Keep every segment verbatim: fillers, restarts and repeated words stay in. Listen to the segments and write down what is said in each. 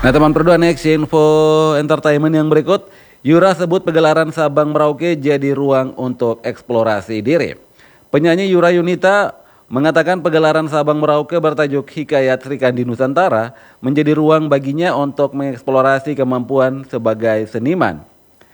Nah teman berdua, next info entertainment yang berikut. Yura sebut pegelaran Sabang Merauke jadi ruang untuk eksplorasi diri. Penyanyi Yura Yunita mengatakan pegelaran Sabang Merauke bertajuk Hikayat Sri Kandi Nusantara menjadi ruang baginya untuk mengeksplorasi kemampuan sebagai seniman.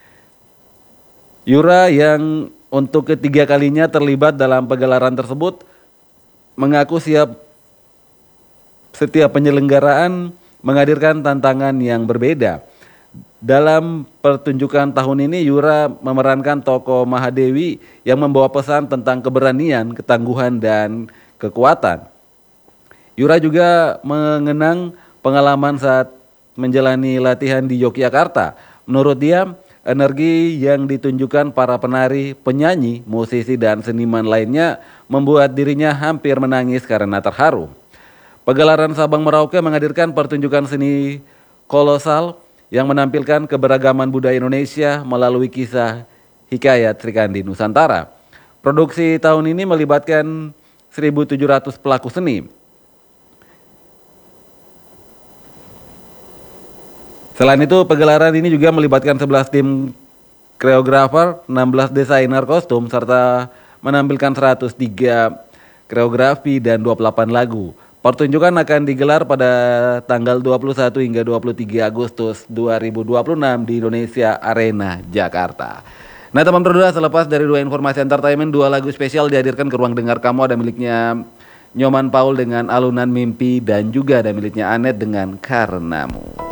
Yura yang untuk ketiga kalinya terlibat dalam pegelaran tersebut mengaku siap setiap penyelenggaraan menghadirkan tantangan yang berbeda. Dalam pertunjukan tahun ini Yura memerankan tokoh Mahadewi yang membawa pesan tentang keberanian, ketangguhan, dan kekuatan. Yura juga mengenang pengalaman saat menjalani latihan di Yogyakarta. Menurut dia, energi yang ditunjukkan para penari, penyanyi, musisi, dan seniman lainnya membuat dirinya hampir menangis karena terharu. Pegelaran Sabang Merauke menghadirkan pertunjukan seni kolosal yang menampilkan keberagaman budaya Indonesia melalui kisah Hikayat Sri Kandi Nusantara. Produksi tahun ini melibatkan seribu tujuh ratus pelaku seni. Selain itu, pegelaran ini juga melibatkan sebelas tim koreografer, enam belas desainer kostum, serta menampilkan seratus tiga koreografi dan dua puluh delapan lagu. Pertunjukan akan digelar pada tanggal dua puluh satu hingga dua puluh tiga Agustus dua ribu dua puluh enam di Indonesia Arena, Jakarta. Nah teman berdua, selepas dari dua informasi entertainment, dua lagu spesial dihadirkan ke ruang dengar kamu. Ada miliknya Nyoman Paul dengan Alunan Mimpi, dan juga ada miliknya Anet dengan Karenamu.